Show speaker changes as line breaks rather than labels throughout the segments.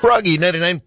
Froggy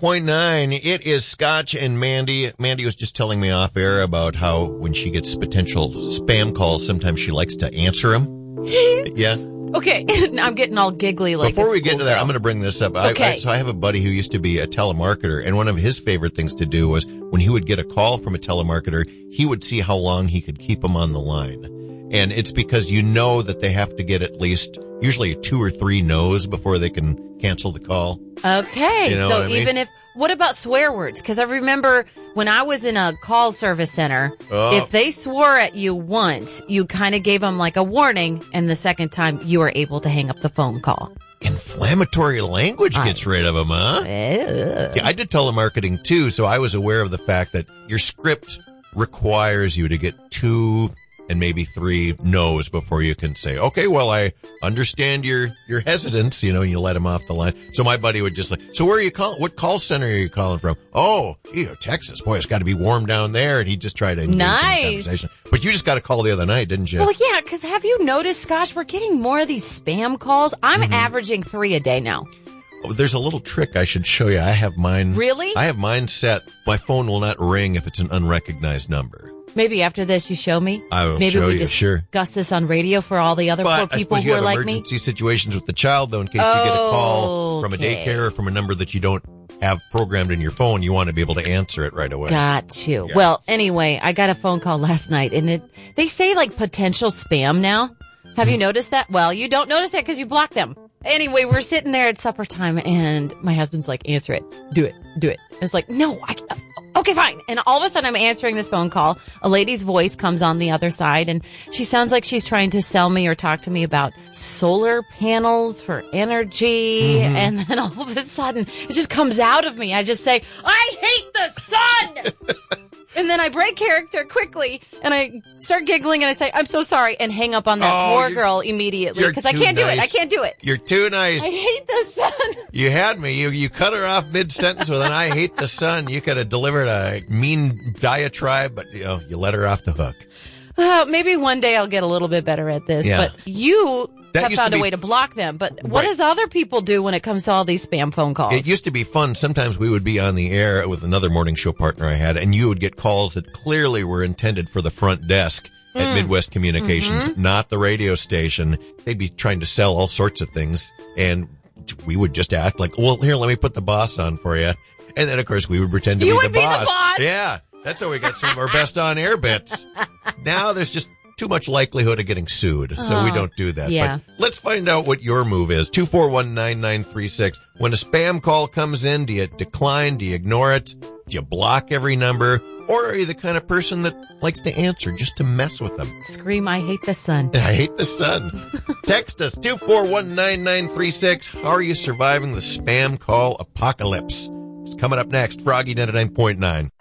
99.9. It is Scotch and Mandy. Mandy was just telling me off air about how when she gets potential spam calls, sometimes she likes to answer them. Yeah.
Okay, I'm getting all giggly like
Before we get to that, I'm going to bring this up.
Okay.
So I have a buddy who used to be a telemarketer, and one of his favorite things to do was when he would get a call from a telemarketer, he would see how long he could keep them on the line. And it's because you know that they have to get at least usually 2 or 3 no's before they can cancel the call.
Okay,
You know
so
what I mean?
even if, what about swear words? Because I remember when I was in a call service center, if they swore at you once, you kind of gave them like a warning, and the second time you were able to hang up the phone call.
Inflammatory language gets rid of them, huh? Yeah, I did telemarketing too, so I was aware of the fact that your script requires you to get 2 and maybe 3 no's before you can say, okay, well, I understand your hesitance, you let him off the line. So my buddy would just like, so where are you calling? What call center are you calling from? Oh, Texas. Boy, it's got to be warm down there. And he'd just try to engage in the conversation. But you just got a call the other night, didn't you?
Well, yeah, because have you noticed, Scotch, we're getting more of these spam calls? I'm averaging 3 a day now.
Oh, there's a little trick I should show you. I have mine.
Really?
I have mine set. My phone will not ring if it's an unrecognized number.
Maybe after this you show me.
I will
Maybe
show
we
you, sure.
discuss this on radio for all the other poor
But I
people
suppose
who
you
are
have
like me.
emergency situations with the child, though, in case you get a call from a daycare or from a number that you don't have programmed in your phone. You want to be able to answer it right away.
Got to.
Yeah.
Well, anyway, I got a phone call last night, and they say like potential spam now. Have you noticed that? Well, you don't notice that because you block them. Anyway, we're sitting there at supper time, and my husband's like, answer it. Do it. Do it. It's like, no, okay, fine. And all of a sudden I'm answering this phone call. A lady's voice comes on the other side, and she sounds like she's trying to sell me or talk to me about solar panels for energy. And then all of a sudden it just comes out of me. I just say, I hate the sun. And then I break character quickly, and I start giggling, and I say, I'm so sorry, and hang up on that poor girl immediately, because I can't do it. I can't do it.
You're too nice.
I hate the sun.
You had me. You cut her off mid-sentence with an I hate the sun. You could have delivered a mean diatribe, but you let her off the hook.
Maybe one day I'll get a little bit better at this,
Yeah.
but you
That
have
used to
found a
be-
way to block them. But what
Right.
does other people do when it comes to all these spam phone calls?
It used to be fun. Sometimes we would be on the air with another morning show partner I had, and you would get calls that clearly were intended for the front desk at Midwest Communications, not the radio station. They'd be trying to sell all sorts of things, and we would just act like, well, here, let me put the boss on for you. And then, of course, we would pretend to
You
be
would
the
be the
boss.
boss.
Yeah, that's how we got some of our best on-air bits. Now there's just too much likelihood of getting sued, so we don't do that.
yeah.
But let's find out what your move is. 241-9936. When a spam call comes in, do you decline? Do you ignore it? Do you block every number? Or are you the kind of person that likes to answer just to mess with them?
Scream, I hate the sun.
I hate the sun. Text us, 241-9936. How are you surviving the spam call apocalypse? It's coming up next. Froggy 99.9.